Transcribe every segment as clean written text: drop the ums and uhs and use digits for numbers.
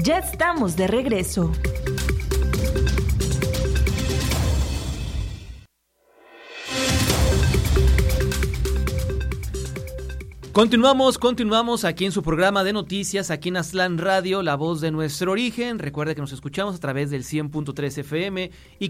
Ya estamos de regreso. Continuamos aquí en su programa de noticias, aquí en Aztlán Radio, la voz de nuestro origen. Recuerda que nos escuchamos a través del 100.3 FM y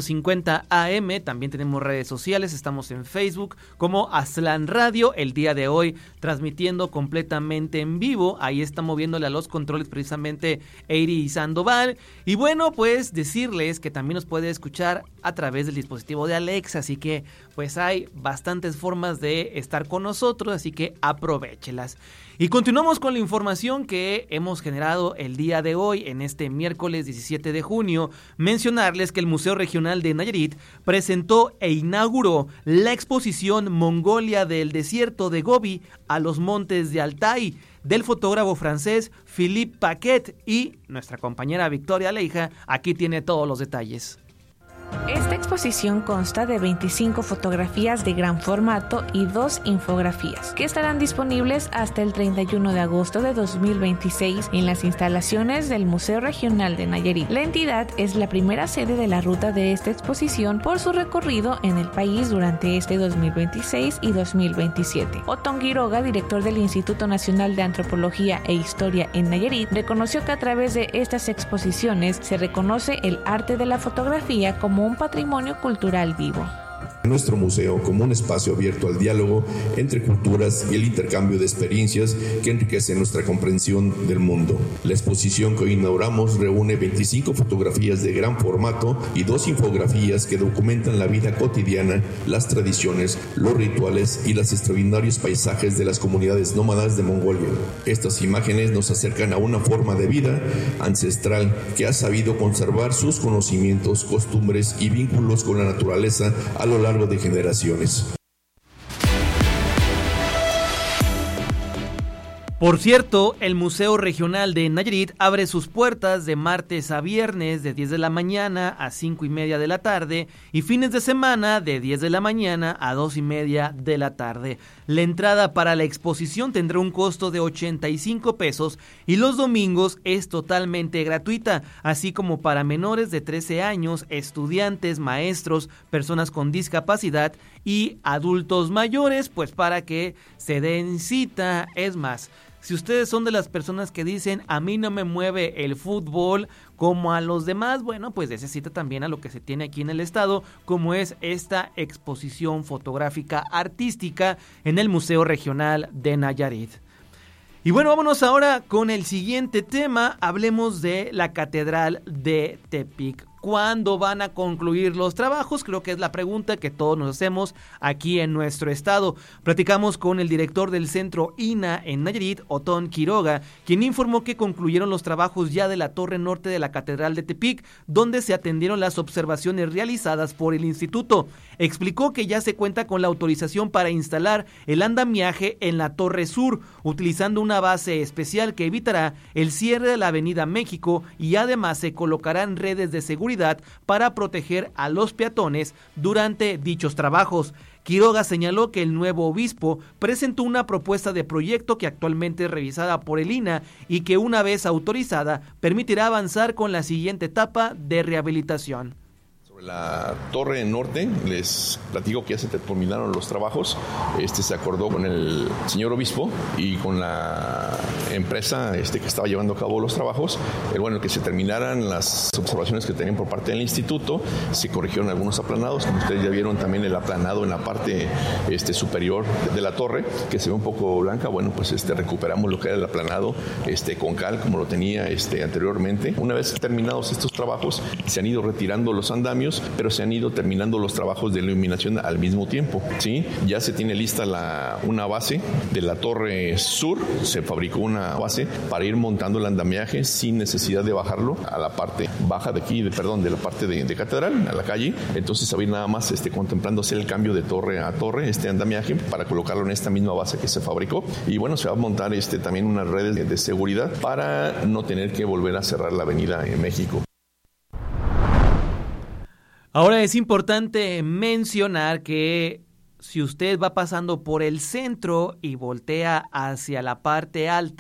550 AM. También tenemos redes sociales, estamos en Facebook como Aztlán Radio. El día de hoy transmitiendo completamente en vivo. Ahí está moviéndole a los controles precisamente Eiri Sandoval. Y bueno, pues decirles que también nos puede escuchar a través del dispositivo de Alexa. Así que pues hay bastantes formas de estar con nosotros, así que aprovéchelas. Y continuamos con la información que hemos generado el día de hoy, en este miércoles 17 de junio. Mencionarles que el Museo Regional de Nayarit presentó e inauguró la exposición Mongolia del Desierto de Gobi a los Montes de Altai, del fotógrafo francés Philippe Paquet, y nuestra compañera Victoria Leija aquí tiene todos los detalles. Esta exposición consta de 25 fotografías de gran formato y 2 infografías, que estarán disponibles hasta el 31 de agosto de 2026 en las instalaciones del Museo Regional de Nayarit. La entidad es la primera sede de la ruta de esta exposición por su recorrido en el país durante este 2026 y 2027. Otón Quiroga, director del Instituto Nacional de Antropología e Historia en Nayarit, reconoció que a través de estas exposiciones se reconoce el arte de la fotografía como un patrimonio cultural vivo. Nuestro museo como un espacio abierto al diálogo entre culturas y el intercambio de experiencias que enriquece nuestra comprensión del mundo. La exposición que hoy inauguramos reúne 25 fotografías de gran formato y 2 infografías que documentan la vida cotidiana, las tradiciones, los rituales y los extraordinarios paisajes de las comunidades nómadas de Mongolia. Estas imágenes nos acercan a una forma de vida ancestral que ha sabido conservar sus conocimientos, costumbres y vínculos con la naturaleza a lo largo de generaciones. Por cierto, el Museo Regional de Nayarit abre sus puertas de martes a viernes de 10 de la mañana a 5:30 de la tarde y fines de semana de 10 de la mañana a 2:30 de la tarde. La entrada para la exposición tendrá un costo de 85 pesos y los domingos es totalmente gratuita, así como para menores de 13 años, estudiantes, maestros, personas con discapacidad y adultos mayores, pues para que se den cita. Es más, si ustedes son de las personas que dicen a mí no me mueve el fútbol como a los demás, bueno, pues necesita también a lo que se tiene aquí en el estado, como es esta exposición fotográfica artística en el Museo Regional de Nayarit. Y bueno, vámonos ahora con el siguiente tema. Hablemos de la Catedral de Tepic. ¿Cuándo van a concluir los trabajos? Creo que es la pregunta que todos nos hacemos aquí en nuestro estado. Platicamos con el director del Centro INA en Nayarit, Otón Quiroga, quien informó que concluyeron los trabajos ya de la torre norte de la Catedral de Tepic, donde se atendieron las observaciones realizadas por el instituto. Explicó que ya se cuenta con la autorización para instalar el andamiaje en la torre sur, utilizando una base especial que evitará el cierre de la Avenida México, y además se colocarán redes de seguridad para proteger a los peatones durante dichos trabajos. Quiroga señaló que el nuevo obispo presentó una propuesta de proyecto que actualmente es revisada por el INA y que una vez autorizada permitirá avanzar con la siguiente etapa de rehabilitación. Sobre la torre norte, les platico que ya se terminaron los trabajos. Se acordó con el señor obispo y con la empresa que estaba llevando a cabo los trabajos. Que se terminaran las observaciones que tenían por parte del instituto. Se corrigieron algunos aplanados, como ustedes ya vieron también el aplanado en la parte superior de la torre, que se ve un poco blanca. Recuperamos lo que era el aplanado con cal, como lo tenía anteriormente. Una vez terminados estos trabajos, se han ido retirando los andamios, pero se han ido terminando los trabajos de iluminación al mismo tiempo, ¿sí? Ya se tiene lista una base de la torre sur, se fabricó una base para ir montando el andamiaje sin necesidad de bajarlo a la parte baja de aquí, de la parte de catedral, a la calle. Entonces había nada más contemplando hacer el cambio de torre a torre, andamiaje, para colocarlo en esta misma base que se fabricó. Y se va a montar también unas redes de seguridad para no tener que volver a cerrar la avenida en México. Ahora es importante mencionar que si usted va pasando por el centro y voltea hacia la parte alta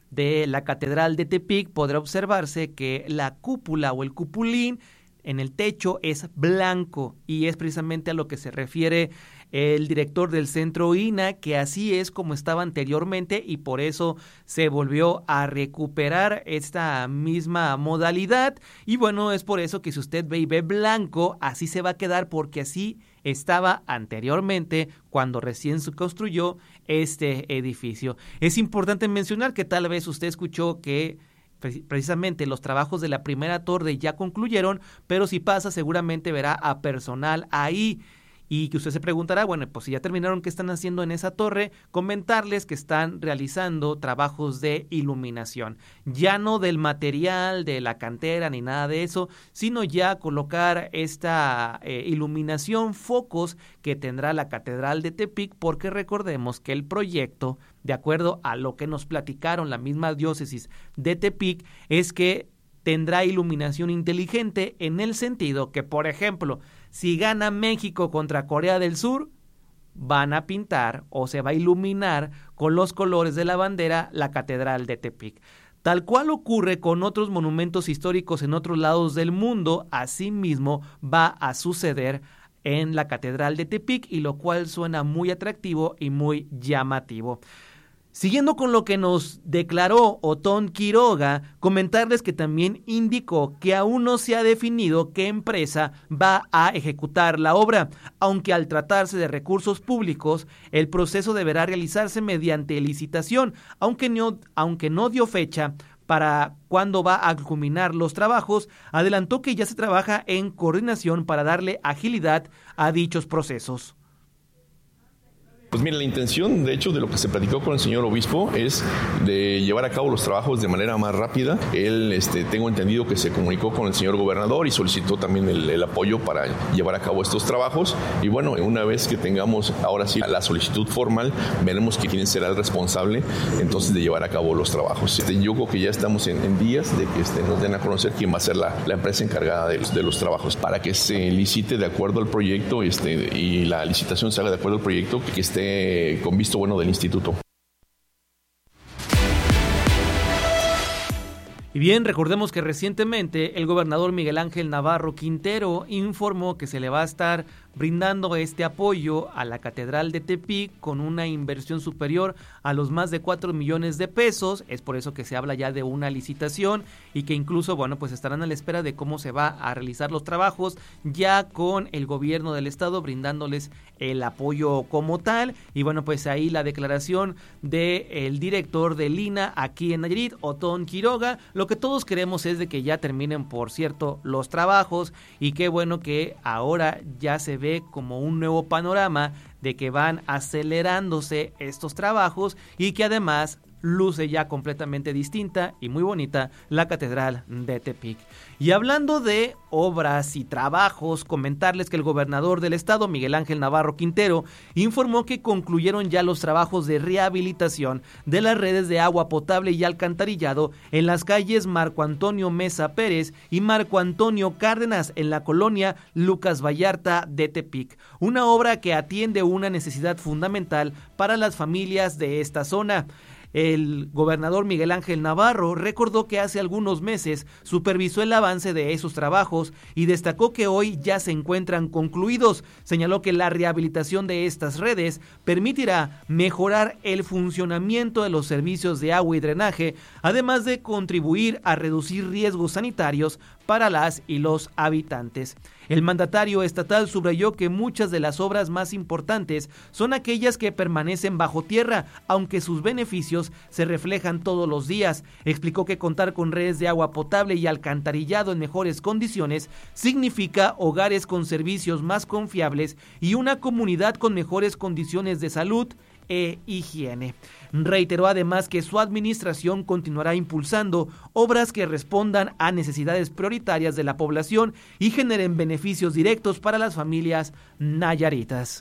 de la Catedral de Tepic podrá observarse que la cúpula o el cupulín en el techo es blanco, y es precisamente a lo que se refiere el director del Centro INAH, que así es como estaba anteriormente y por eso se volvió a recuperar esta misma modalidad. Y bueno, es por eso que si usted ve y ve blanco, así se va a quedar, porque así estaba anteriormente cuando recién se construyó este edificio. Es importante mencionar que tal vez usted escuchó que precisamente los trabajos de la primera torre ya concluyeron, pero si pasa seguramente verá a personal ahí. Y que usted se preguntará, bueno, pues si ya terminaron, ¿qué están haciendo en esa torre? Comentarles que están realizando trabajos de iluminación, ya no del material, de la cantera, ni nada de eso, sino ya colocar esta iluminación, focos que tendrá la Catedral de Tepic, porque recordemos que el proyecto, de acuerdo a lo que nos platicaron la misma diócesis de Tepic, es que tendrá iluminación inteligente en el sentido que, por ejemplo, si gana México contra Corea del Sur, van a pintar o se va a iluminar con los colores de la bandera la Catedral de Tepic. Tal cual ocurre con otros monumentos históricos en otros lados del mundo, asimismo va a suceder en la Catedral de Tepic, y lo cual suena muy atractivo y muy llamativo. Siguiendo con lo que nos declaró Otón Quiroga, comentarles que también indicó que aún no se ha definido qué empresa va a ejecutar la obra, aunque al tratarse de recursos públicos, el proceso deberá realizarse mediante licitación, aunque no dio fecha para cuándo va a culminar los trabajos. Adelantó que ya se trabaja en coordinación para darle agilidad a dichos procesos. Pues mira, la intención, de hecho, de lo que se platicó con el señor obispo es de llevar a cabo los trabajos de manera más rápida. Él, tengo entendido que se comunicó con el señor gobernador y solicitó también el apoyo para llevar a cabo estos trabajos. Y bueno, una vez que tengamos ahora sí la solicitud formal, veremos quién será el responsable entonces de llevar a cabo los trabajos. Yo creo que ya estamos en días de que nos den a conocer quién va a ser la empresa encargada de los trabajos, para que se licite de acuerdo al proyecto y la licitación se haga de acuerdo al proyecto que esté con visto bueno del instituto. Y bien, recordemos que recientemente el gobernador Miguel Ángel Navarro Quintero informó que se le va a estar brindando este apoyo a la Catedral de Tepic con una inversión superior a los más de 4 millones de pesos. Es por eso que se habla ya de una licitación y que incluso, bueno, pues estarán a la espera de cómo se va a realizar los trabajos, ya con el gobierno del estado brindándoles el apoyo como tal. Y bueno, pues ahí la declaración del director del INAH aquí en Nayarit, Otón Quiroga. Lo que todos queremos es de que ya terminen, por cierto, los trabajos, y qué bueno que ahora ya se ve como un nuevo panorama de que van acelerándose estos trabajos y que además luce ya completamente distinta y muy bonita la Catedral de Tepic. Y hablando de obras y trabajos, comentarles que el gobernador del estado, Miguel Ángel Navarro Quintero, informó que concluyeron ya los trabajos de rehabilitación de las redes de agua potable y alcantarillado en las calles Marco Antonio Mesa Pérez y Marco Antonio Cárdenas en la colonia Lucas Vallarta de Tepic, una obra que atiende una necesidad fundamental para las familias de esta zona. El gobernador Miguel Ángel Navarro recordó que hace algunos meses supervisó el avance de esos trabajos y destacó que hoy ya se encuentran concluidos. Señaló que la rehabilitación de estas redes permitirá mejorar el funcionamiento de los servicios de agua y drenaje, además de contribuir a reducir riesgos sanitarios para las y los habitantes. El mandatario estatal subrayó que muchas de las obras más importantes son aquellas que permanecen bajo tierra, aunque sus beneficios se reflejan todos los días. Explicó que contar con redes de agua potable y alcantarillado en mejores condiciones significa hogares con servicios más confiables y una comunidad con mejores condiciones de salud e higiene. Reiteró además que su administración continuará impulsando obras que respondan a necesidades prioritarias de la población y generen beneficios directos para las familias nayaritas.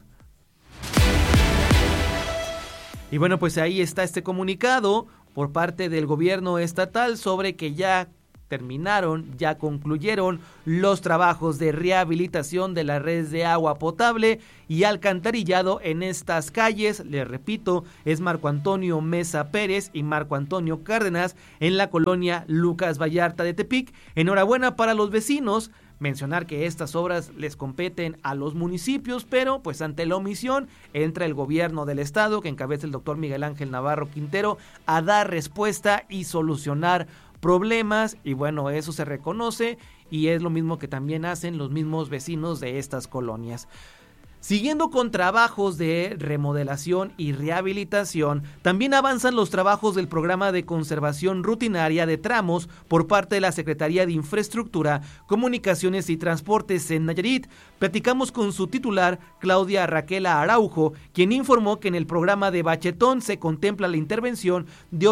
Y bueno, pues ahí está este comunicado por parte del gobierno estatal sobre que ya ya concluyeron los trabajos de rehabilitación de las redes de agua potable y alcantarillado en estas calles. Les repito, es Marco Antonio Mesa Pérez y Marco Antonio Cárdenas en la colonia Lucas Vallarta de Tepic. Enhorabuena para los vecinos. Mencionar que estas obras les competen a los municipios, pero pues ante la omisión entra el gobierno del estado, que encabeza el doctor Miguel Ángel Navarro Quintero, a dar respuesta y solucionar problemas, y bueno, eso se reconoce y es lo mismo que también hacen los mismos vecinos de estas colonias. Siguiendo con trabajos de remodelación y rehabilitación, también avanzan los trabajos del programa de conservación rutinaria de tramos por parte de la Secretaría de Infraestructura, Comunicaciones y Transportes en Nayarit. Platicamos con su titular, Claudia Raquela Araujo, quien informó que en el programa de Bachetón se contempla la intervención de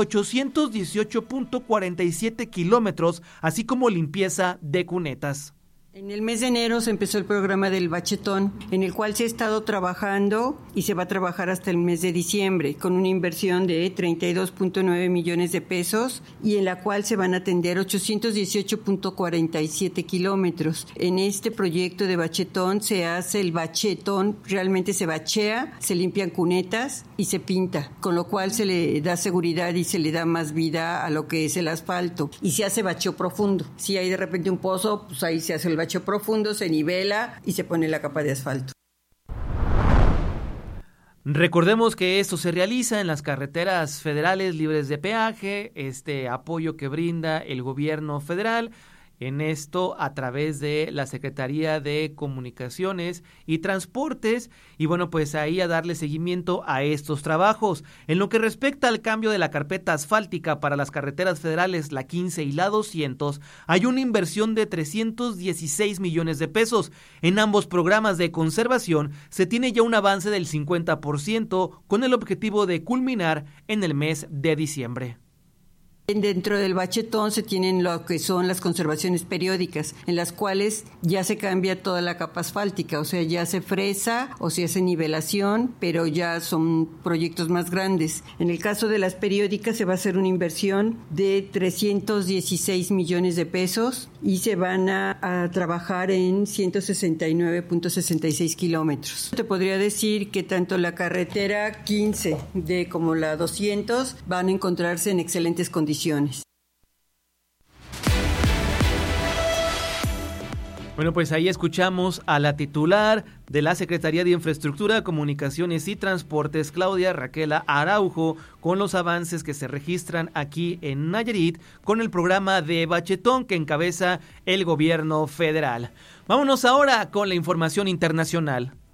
818.47 kilómetros, así como limpieza de cunetas. En el mes de enero se empezó el programa del Bachetón, en el cual se ha estado trabajando y se va a trabajar hasta el mes de diciembre, con una inversión de 32.9 millones de pesos y en la cual se van a atender 818.47 kilómetros. En este proyecto de Bachetón se hace el bachetón, realmente se bachea, se limpian cunetas y se pinta, con lo cual se le da seguridad y se le da más vida a lo que es el asfalto. Y se hace bacheo profundo. Si hay de repente un pozo, pues ahí se hace el bacheo profundo, se nivela y se pone la capa de asfalto. Recordemos que esto se realiza en las carreteras federales libres de peaje, este apoyo que brinda el gobierno federal, en esto a través de la Secretaría de Comunicaciones y Transportes, y bueno, pues ahí a darle seguimiento a estos trabajos. En lo que respecta al cambio de la carpeta asfáltica para las carreteras federales, la 15 y la 200, hay una inversión de 316 millones de pesos. En ambos programas de conservación se tiene ya un avance del 50% con el objetivo de culminar en el mes de diciembre. Dentro del bachetón se tienen lo que son las conservaciones periódicas, en las cuales ya se cambia toda la capa asfáltica, o sea, ya se fresa o se hace nivelación, pero ya son proyectos más grandes. En el caso de las periódicas se va a hacer una inversión de 316 millones de pesos y se van a trabajar en 169.66 kilómetros. Te podría decir que tanto la carretera 15 como la 200 van a encontrarse en excelentes condiciones. Bueno, pues ahí escuchamos a la titular de la Secretaría de Infraestructura, Comunicaciones y Transportes, Claudia Raquela Araujo, con los avances que se registran aquí en Nayarit con el programa de Bachetón que encabeza el gobierno federal. Vámonos ahora con la información internacional.